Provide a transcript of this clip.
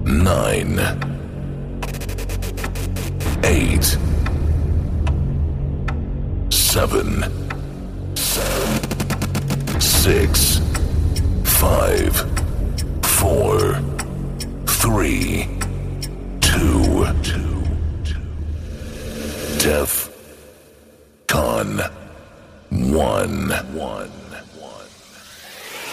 9, 8, 7, 6, 5, 4, 3, 2, Death Con 1.